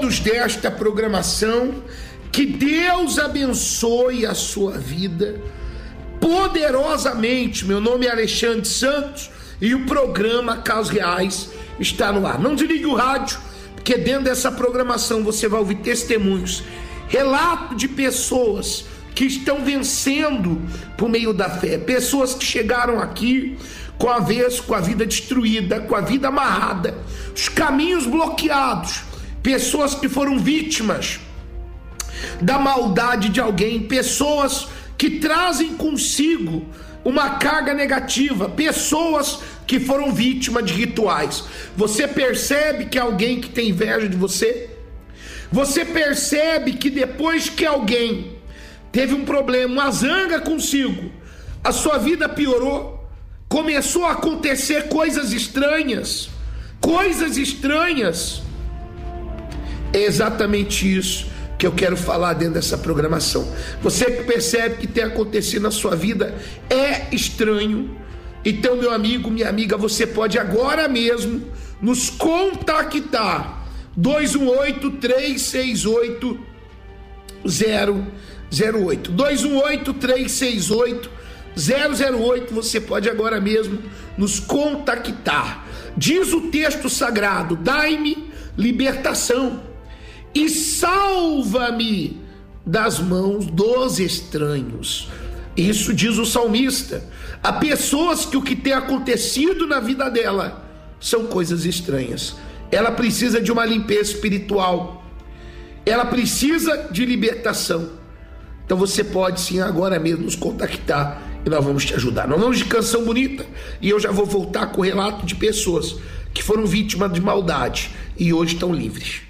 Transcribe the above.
todos desta programação. Que Deus abençoe a sua vida poderosamente. Meu nome é Alexandre Santos e o programa Casos Reais está no ar. Não desligue o rádio, porque dentro dessa programação você vai ouvir testemunhos, relato de pessoas que estão vencendo por meio da fé, pessoas que chegaram aqui com a vida destruída, com a vida amarrada, os caminhos bloqueados, pessoas que foram vítimas da maldade de alguém, pessoas que trazem consigo uma carga negativa, pessoas que foram vítimas de rituais. Você percebe que alguém que tem inveja de você? Você percebe que depois que alguém teve um problema, uma zanga consigo, a sua vida piorou, começou a acontecer coisas estranhas. É exatamente isso que eu quero falar dentro dessa programação. Você que percebe que tem acontecido na sua vida é estranho, então, meu amigo, minha amiga, você pode agora mesmo nos contactar. 218-368-008 218-368-008. Você pode agora mesmo nos contactar. Diz o texto sagrado: dai-me libertação e salva-me das mãos dos estranhos. Isso diz o salmista. Há pessoas que o que tem acontecido na vida dela são coisas estranhas. Ela precisa de uma limpeza espiritual, ela precisa de libertação. Então você pode sim agora mesmo nos contactar e nós vamos te ajudar. Nós vamos de canção bonita e eu já vou voltar com o relato de pessoas que foram vítimas de maldade e hoje estão livres.